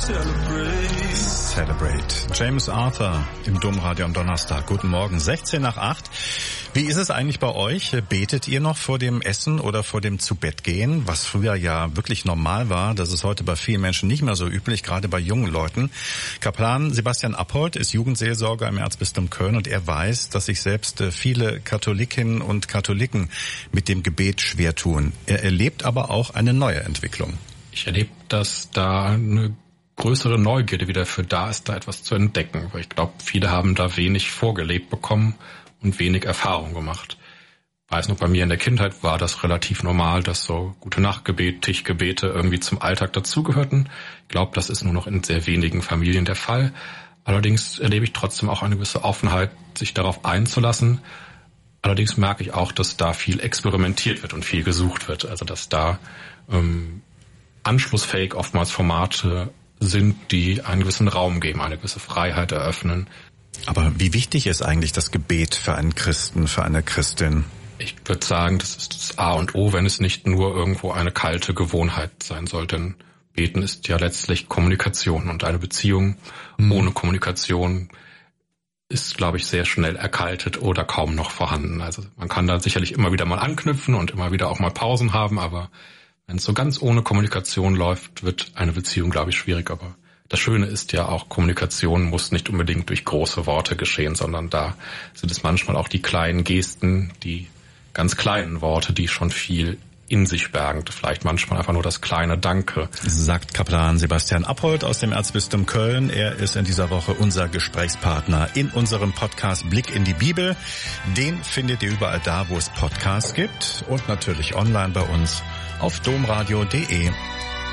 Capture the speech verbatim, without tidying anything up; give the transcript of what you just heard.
Celebrate. James Arthur im Domradio am Donnerstag. Guten Morgen, sechzehn nach acht. Wie ist es eigentlich bei euch? Betet ihr noch vor dem Essen oder vor dem Zubettgehen? Was früher ja wirklich normal war, das ist heute bei vielen Menschen nicht mehr so üblich, gerade bei jungen Leuten. Kaplan Sebastian Appold ist Jugendseelsorger im Erzbistum Köln und er weiß, dass sich selbst viele Katholikinnen und Katholiken mit dem Gebet schwer tun. Er erlebt aber auch eine neue Entwicklung. Ich erlebe, dass da eine größere Neugierde wieder für da ist, da etwas zu entdecken. Weil ich glaube, viele haben da wenig vorgelebt bekommen und wenig Erfahrung gemacht. Ich weiß noch, bei mir in der Kindheit war das relativ normal, dass so Gute-Nacht-Gebet, Tischgebete irgendwie zum Alltag dazugehörten. Ich glaube, das ist nur noch in sehr wenigen Familien der Fall. Allerdings erlebe ich trotzdem auch eine gewisse Offenheit, sich darauf einzulassen. Allerdings merke ich auch, dass da viel experimentiert wird und viel gesucht wird. Also dass da ähm, anschlussfähig oftmals Formate sind, die einen gewissen Raum geben, eine gewisse Freiheit eröffnen. Aber wie wichtig ist eigentlich das Gebet für einen Christen, für eine Christin? Ich würde sagen, das ist das A und O, wenn es nicht nur irgendwo eine kalte Gewohnheit sein soll. Denn Beten ist ja letztlich Kommunikation und eine Beziehung mhm. ohne Kommunikation ist, glaube ich, sehr schnell erkaltet oder kaum noch vorhanden. Also man kann da sicherlich immer wieder mal anknüpfen und immer wieder auch mal Pausen haben, aber wenn es so ganz ohne Kommunikation läuft, wird eine Beziehung, glaube ich, schwierig. Aber das Schöne ist ja auch, Kommunikation muss nicht unbedingt durch große Worte geschehen, sondern da sind es manchmal auch die kleinen Gesten, die ganz kleinen Worte, die schon viel in sich bergen. Vielleicht manchmal einfach nur das kleine Danke. Sagt Kaplan Sebastian Appold aus dem Erzbistum Köln. Er ist in dieser Woche unser Gesprächspartner in unserem Podcast Blick in die Bibel. Den findet ihr überall da, wo es Podcasts gibt und natürlich online bei uns auf domradio punkt de.